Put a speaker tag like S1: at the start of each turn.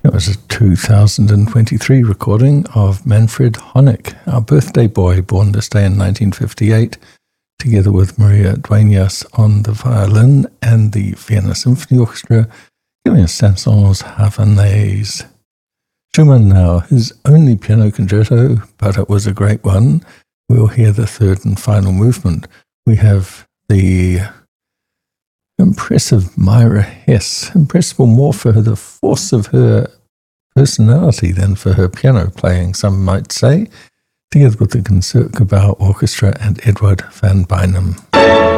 S1: It was a 2023 recording of Manfred Honeck, our birthday boy, born this day in 1958, together with Maria Dueñas on the violin and the Vienna Symphony Orchestra, giving us Saint-Saëns Havanaise. Schumann now, his only piano concerto, but it was a great one. We'll hear the third and final movement. We have the impressive Myra Hess, impressible more for the force of her personality than for her piano playing, some might say, together with the Concertgebouw Orchestra and Edward van Beinum.